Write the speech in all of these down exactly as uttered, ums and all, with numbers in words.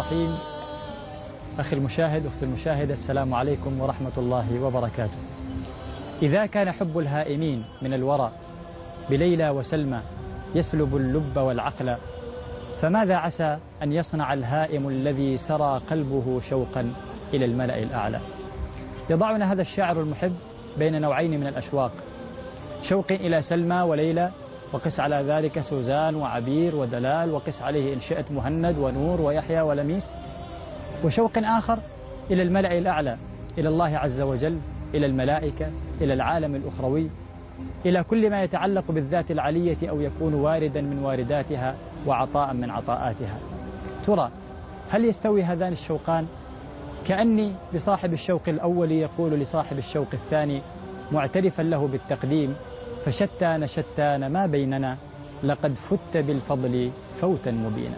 الرحيم. أخي المشاهد، أختي المشاهدة، السلام عليكم ورحمة الله وبركاته. إذا كان حب الهائمين من الورى بليلى وسلمى يسلب اللب والعقل، فماذا عسى أن يصنع الهائم الذي سرى قلبه شوقا إلى الملأ الأعلى؟ يضعنا هذا الشاعر المحب بين نوعين من الأشواق، شوق إلى سلمى وليلى، وقس على ذلك سوزان وعبير ودلال، وقس عليه إن شئت مهند ونور ويحيى ولميس، وشوق آخر إلى الملأ الأعلى، إلى الله عز وجل، إلى الملائكة، إلى العالم الأخروي، إلى كل ما يتعلق بالذات العلية أو يكون واردا من وارداتها وعطاء من عطاءاتها. ترى هل يستوي هذان الشوقان؟ كأني بصاحب الشوق الأول يقول لصاحب الشوق الثاني معترفا له بالتقديم: فشتان شتان ما بيننا، لقد فت بالفضل فوتا مبينا.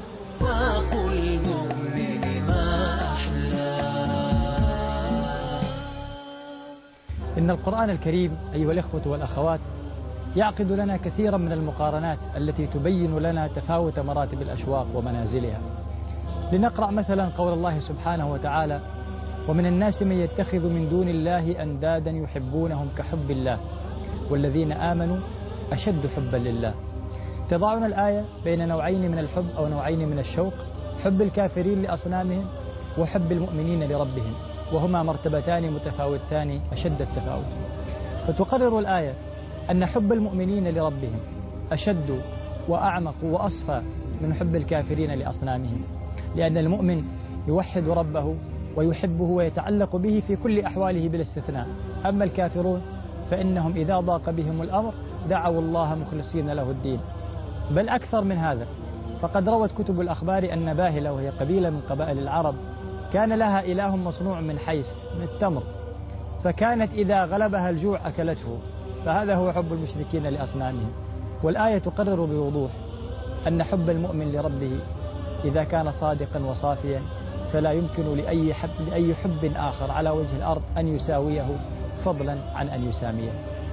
إن القرآن الكريم أيها الإخوة والأخوات يعقد لنا كثيرا من المقارنات التي تبين لنا تفاوت مراتب الأشواق ومنازلها. لنقرأ مثلا قول الله سبحانه وتعالى: ومن الناس من يتخذ من دون الله أندادا يحبونهم كحب الله والذين آمنوا أشد حبا لله. تضعنا الآية بين نوعين من الحب أو نوعين من الشوق: حب الكافرين لأصنامهم وحب المؤمنين لربهم، وهما مرتبتان متفاوتان أشد التفاوت. فتقرر الآية أن حب المؤمنين لربهم أشد وأعمق وأصفى من حب الكافرين لأصنامهم، لأن المؤمن يوحد ربه ويحبه ويتعلق به في كل أحواله بلا استثناء. أما الكافرون فإنهم إذا ضاق بهم الأمر دعوا الله مخلصين له الدين، بل أكثر من هذا، فقد روت كتب الأخبار أن باهلة، وهي قبيلة من قبائل العرب، كان لها إله مصنوع من حيث من التمر، فكانت إذا غلبها الجوع أكلته، فهذا هو حب المشركين لأصنامهم. والآية تقرر بوضوح أن حب المؤمن لربه إذا كان صادقا وصافيا فلا يمكن لأي حب, لأي حب آخر على وجه الأرض أن يساويه، فضلا عن أن يساميه.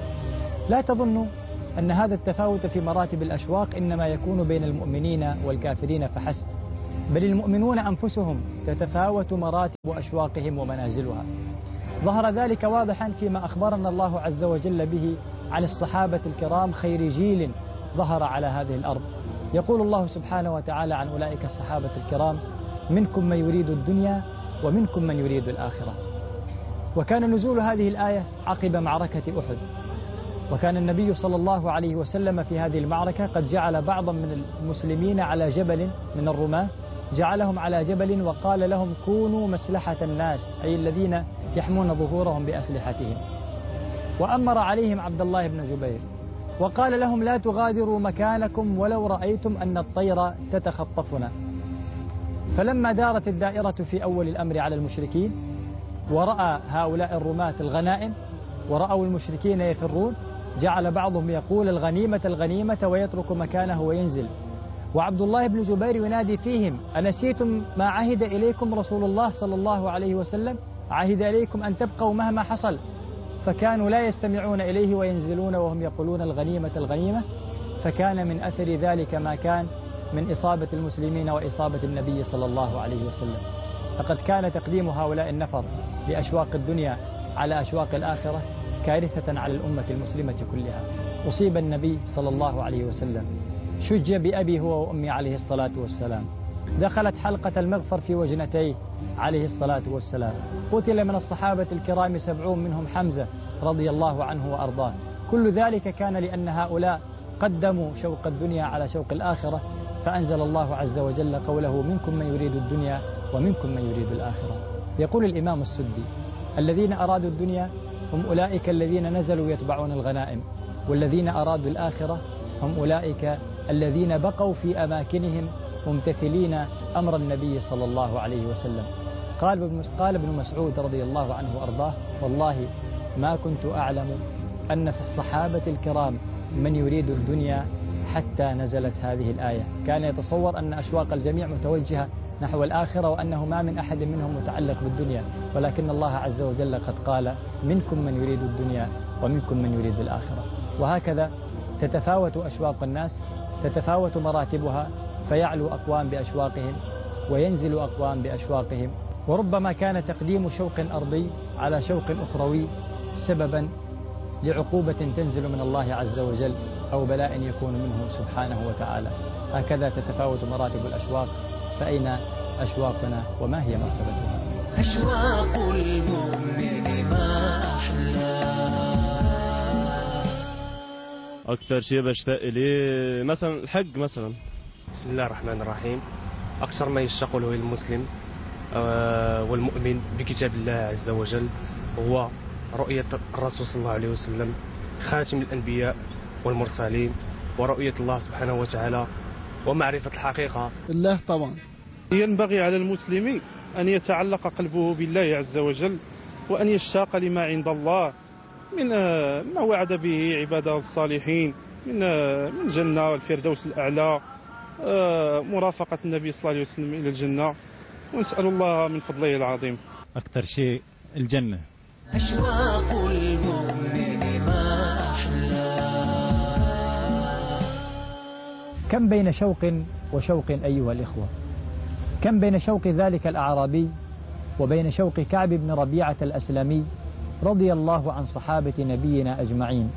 لا تظنوا أن هذا التفاوت في مراتب الأشواق إنما يكون بين المؤمنين والكافرين فحسب، بل المؤمنون أنفسهم تتفاوت مراتب أشواقهم ومنازلها. ظهر ذلك واضحا فيما أخبرنا الله عز وجل به عن الصحابة الكرام، خير جيل ظهر على هذه الأرض. يقول الله سبحانه وتعالى عن أولئك الصحابة الكرام: منكم من يريد الدنيا ومنكم من يريد الآخرة. وكان نزول هذه الآية عقب معركة أحد، وكان النبي صلى الله عليه وسلم في هذه المعركة قد جعل بعضا من المسلمين على جبل من الرماة، جعلهم على جبل وقال لهم: كونوا مسلحة الناس، أي الذين يحمون ظهورهم بأسلحتهم. وأمر عليهم عبد الله بن جبير وقال لهم: لا تغادروا مكانكم ولو رأيتم أن الطير تتخطفنا. فلما دارت الدائرة في أول الأمر على المشركين، ورأى هؤلاء الرماة الغنائم ورأوا المشركين يفرون، جعل بعضهم يقول: الغنيمة الغنيمة، ويترك مكانه وينزل. وعبد الله بن جبير ينادي فيهم: أنسيتم ما عهد إليكم رسول الله صلى الله عليه وسلم؟ عهد إليكم أن تبقوا مهما حصل. فكانوا لا يستمعون إليه وينزلون وهم يقولون: الغنيمة الغنيمة. فكان من أثر ذلك ما كان من إصابة المسلمين وإصابة النبي صلى الله عليه وسلم. فقد كان تقديم هؤلاء النفر لأشواق الدنيا على أشواق الآخرة كارثة على الأمة المسلمة كلها. أصيب النبي صلى الله عليه وسلم، شج بأبي هو وأمي عليه الصلاة والسلام، دخلت حلقة المغفر في وجنتيه عليه الصلاة والسلام، قتل من الصحابة الكرام سبعون منهم حمزة رضي الله عنه وأرضاه. كل ذلك كان لأن هؤلاء قدموا شوق الدنيا على شوق الآخرة، فأنزل الله عز وجل قوله: منكم من يريد الدنيا ومنكم من يريد الآخرة. يقول الإمام السدي: الذين أرادوا الدنيا هم أولئك الذين نزلوا يتبعون الغنائم، والذين أرادوا الآخرة هم أولئك الذين بقوا في أماكنهم ممتثلين أمر النبي صلى الله عليه وسلم. قال قال ابن مسعود رضي الله عنه وأرضاه: والله ما كنت أعلم أن في الصحابة الكرام من يريد الدنيا حتى نزلت هذه الآية. كان يتصور أن أشواق الجميع متوجهة نحو الآخرة، وأنه ما من أحد منهم متعلق بالدنيا، ولكن الله عز وجل قد قال: منكم من يريد الدنيا ومنكم من يريد الآخرة. وهكذا تتفاوت أشواق الناس، تتفاوت مراتبها، فيعلو أقوام بأشواقهم وينزل أقوام بأشواقهم، وربما كان تقديم شوق أرضي على شوق أخروي سببا لعقوبة تنزل من الله عز وجل أو بلاء يكون منه سبحانه وتعالى. هكذا تتفاوت مراتب الأشواق، فأين أشواقنا وما هي مرتبتها؟ أشواق المؤمن ما أحلى. أكثر شيء بشتاق إليه مثلا الحج مثلا. بسم الله الرحمن الرحيم. أكثر ما يشتاق له المسلم والمؤمن بكتاب الله عز وجل هو رؤية الرسول صلى الله عليه وسلم خاتم الأنبياء والمرسلين، ورؤية الله سبحانه وتعالى ومعرفة الحقيقة. الله طبعا. ينبغي على المسلم أن يتعلق قلبه بالله عز وجل، وأن يشتاق لما عند الله من ما وعد به عباده الصالحين من من جنة والفردوس الأعلى، مرافقة النبي صلى الله عليه وسلم إلى الجنة، ونسأل الله من فضله العظيم. أكثر شيء الجنة. أشواق المؤمن ما أحلى. كم بين شوق وشوق أيها الإخوة، كم بين شوق ذلك الأعرابي وبين شوق كعب بن ربيعة الأسلمي رضي الله عن صحابة نبينا أجمعين.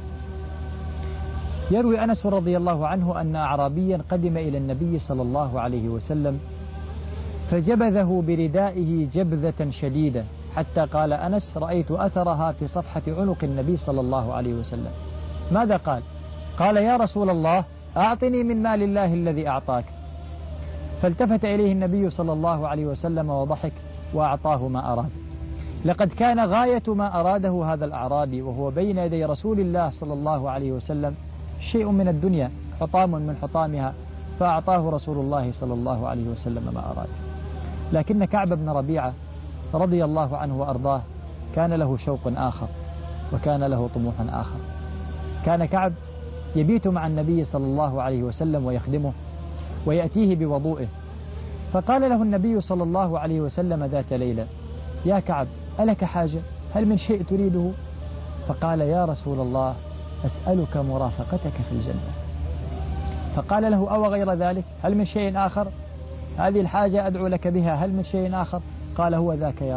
يروي أنس رضي الله عنه أن أعرابيا قدم إلى النبي صلى الله عليه وسلم فجبذه بردائه جبذة شديدة، حتى قال أنس: رأيت أثرها في صفحة عنق النبي صلى الله عليه وسلم. ماذا قال؟ قال: يا رسول الله، أعطني من مال الله الذي أعطاك. فالتفت إليه النبي صلى الله عليه وسلم وضحك وأعطاه ما أراد. لقد كان غاية ما أراده هذا الأعرابي وهو بين يدي رسول الله صلى الله عليه وسلم شيء من الدنيا، حطام من حطامها، فأعطاه رسول الله صلى الله عليه وسلم ما أراد. لكن كعب بن ربيعة رضي الله عنه وأرضاه كان له شوق آخر، وكان له طموح آخر. كان كعب يبيت مع النبي صلى الله عليه وسلم ويخدمه ويأتيه بوضوئه، فقال له النبي صلى الله عليه وسلم ذات ليلة: يا كعب، ألك حاجة؟ هل من شيء تريده؟ فقال: يا رسول الله، أسألك مرافقتك في الجنة. فقال له: أو غير ذلك؟ هل من شيء آخر؟ هذه الحاجة أدعو لك بها، هل من شيء آخر؟ قال: هو ذاك يا